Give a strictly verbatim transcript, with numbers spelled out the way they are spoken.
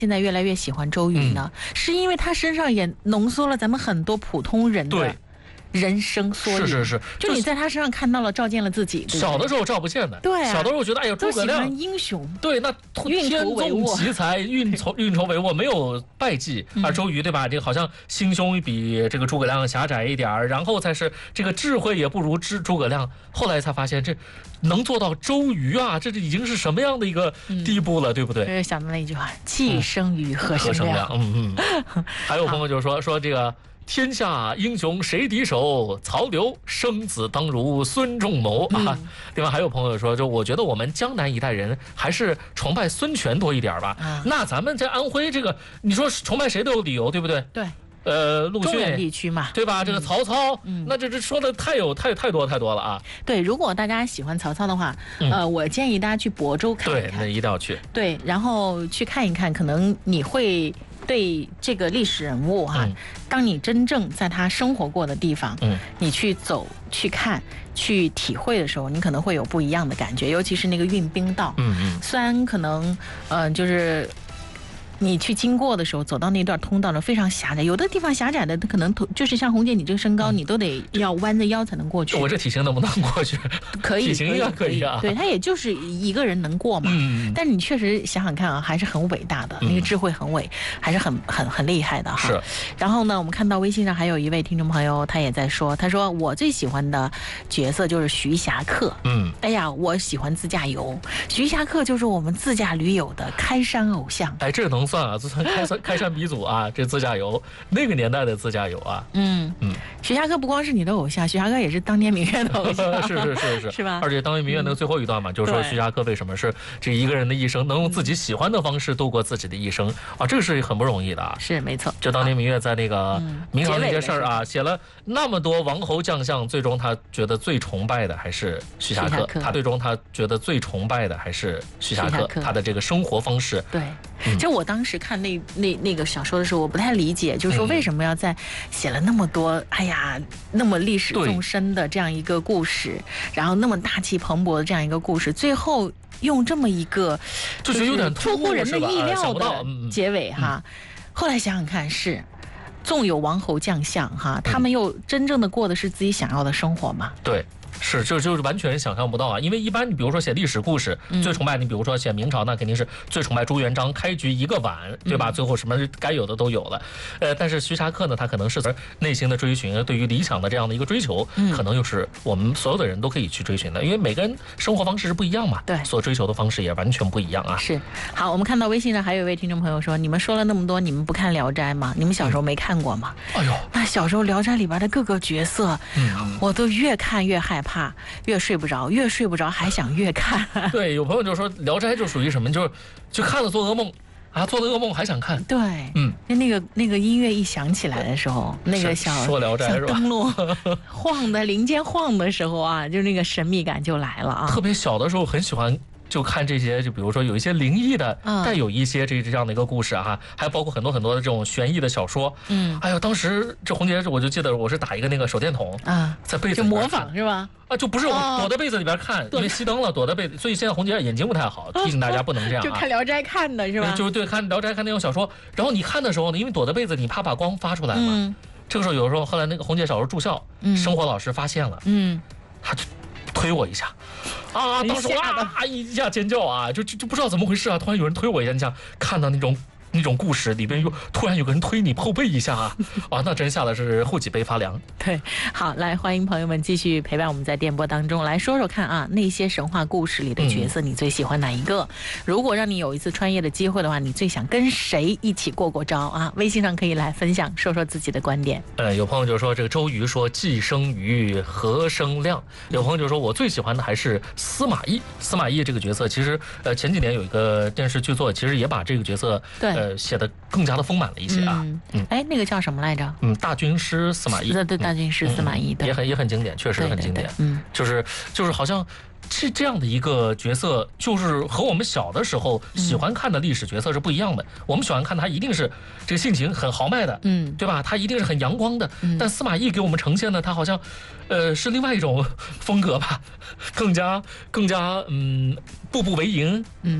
现在越来越喜欢周瑜呢？嗯、是因为他身上也浓缩了咱们很多普通人的人生缩影。 是是是， 就你在他身上看到了，照见了自己。 小的时候照不见的， 对、啊， 小的时候觉得哎呀，诸葛亮英雄， 对，那天纵奇才，运筹运筹帷幄，没有败绩。而周瑜对吧？这个好像心胸比这个诸葛亮狭窄一点，然后才是这个智慧也不如诸诸葛亮。后来才发现这。能做到周瑜啊，这已经是什么样的一个地步了，嗯、对不对？ 就是想到那一句话：“既生瑜，何生亮。” 嗯嗯。还有朋友就说说这个天下英雄谁敌手？曹刘生子当如孙仲谋啊。嗯、另外还有朋友说，就我觉得我们江南一代人还是崇拜孙权多一点吧。嗯、那咱们在安徽这个，你说崇拜谁都有理由，对不对？ 对。 呃，陆逊地区嘛， 对吧？这个曹操，嗯、那这这说的太有太太多太多了啊！ 对，如果大家喜欢曹操的话，嗯、呃，我建议大家去亳州看一看。 对，那一定要去。 对，然后去看一看，可能你会对这个历史人物哈、啊，嗯、当你真正在他生活过的地方，嗯，你去走、去看、去体会的时候，你可能会有不一样的感觉，尤其是那个运兵道，嗯嗯，虽然可能，嗯、呃，就是。你去经过的时候，走到那段通道呢，非常狭窄，有的地方狭窄的，可能就是像红姐你这个身高，嗯、你都得要弯着腰才能过去。 我这体型能不能过去？ 可以， 体型应该可以啊。 对，它也就是一个人能过嘛。嗯。但是你确实想想看啊，还是很伟大的，嗯、那个智慧很伟，还是很很很厉害的哈。 是。 然后呢，我们看到微信上还有一位听众朋友，他也在说，他说我最喜欢的角色就是徐霞客。嗯。哎呀，我喜欢自驾游，徐霞客就是我们自驾驴友的开山偶像。 哎，这能算啊，这算开山开山鼻祖啊！这自驾游，那个年代的自驾游啊， 嗯嗯，徐霞客不光是你的偶像，徐霞客也是当年明月的偶像， 是是是是， 是吧？ 而且当年明月那个最后一段嘛，嗯、就是说徐霞客为什么是这一个人的一生能用自己喜欢的方式度过自己的一生啊？这个是很不容易的啊！ 是没错。 就当年明月在那个明朝那些事儿啊，写了那么多王侯将相，最终他觉得最崇拜的还是徐霞客，他最终他觉得最崇拜的还是徐霞客，他的这个生活方式。 对，嗯、就我当时看那那那个小说的时候，我不太理解，就是说为什么要在写了那么多，哎呀，那么历史纵深的这样一个故事，然后那么大气蓬勃的这样一个故事，最后用这么一个就是有点出乎人的意料的结尾哈。 嗯、 后来想想看，是纵有王侯将相哈，他们又真正的过的是自己想要的生活吗？ 对。是，这就是完全想象不到啊！因为一般你比如说写历史故事，嗯、最崇拜你，比如说写明朝，那肯定是最崇拜朱元璋，开局一个碗，对吧？嗯、最后什么该有的都有了。呃，但是徐霞客呢，他可能是内心的追寻，对于理想的这样的一个追求，嗯、可能又是我们所有的人都可以去追寻的，因为每个人生活方式是不一样嘛， 对， 所追求的方式也完全不一样啊。 是。好，我们看到微信上还有一位听众朋友说，你们说了那么多，你们不看《聊斋》吗？你们小时候没看过吗？ 哎呦， 那小时候《聊斋》里边的各个角色，嗯，我都越看越害怕，越睡不着，越睡不着还想越看。 对，有朋友就说《聊斋》就属于什么，就是就看了做噩梦啊，做了噩梦还想看。 对，嗯，那个那个音乐一响起来的时候，那个小说《聊斋》是吧？ 灯笼晃的林间晃的时候啊，就那个神秘感就来了啊。 特别小的时候很喜欢。就看这些，就比如说有一些灵异的，嗯、带有一些这这样的一个故事啊，还包括很多很多的这种悬疑的小说。嗯，哎呦，当时这红姐我就记得我是打一个那个手电筒啊，在被子就模仿是吧？ 啊，就不是我躲在被子里边看，哦、因为熄灯了，躲在被子，所以现在红姐眼睛不太好，提醒大家不能这样、啊。 就看《聊斋》看的是吧？ 就对，看《聊斋》看那种小说，然后你看的时候呢，因为躲在被子，你怕把光发出来嘛。嗯、这个时候有时候后来那个红姐小时候住校，嗯、生活老师发现了，嗯，他就推我一下。啊！当时哇一下尖叫啊，就就就不知道怎么回事啊！突然有人推我一下，你想看到那种那种故事里边又突然有个人推你后背一下啊，啊，那真吓得是后脊背发凉。 对，好，来欢迎朋友们继续陪伴我们在电波当中来说说看啊，那些神话故事里的角色你最喜欢哪一个？嗯、如果让你有一次穿越的机会的话，你最想跟谁一起过过招啊？微信上可以来分享说说自己的观点。 呃，有朋友就说这个周瑜说既生瑜何生亮，有朋友就说我最喜欢的还是司马懿。司马懿这个角色其实呃前几年有一个电视剧作，其实也把这个角色对。呃，写的更加的丰满了一些啊。 嗯，嗯哎，那个叫什么来着？ 嗯，大军师司马懿。 对对，大军师司马懿，对， 也很也很经典，确实很经典。嗯，就是就是好像这这样的一个角色，就是和我们小的时候喜欢看的历史角色是不一样的。嗯、我们喜欢看他一定是这个性情很豪迈的，嗯，对吧？他一定是很阳光的。嗯、但司马懿给我们呈现的，他好像，呃，是另外一种风格吧，更加更加嗯，步步为营。嗯。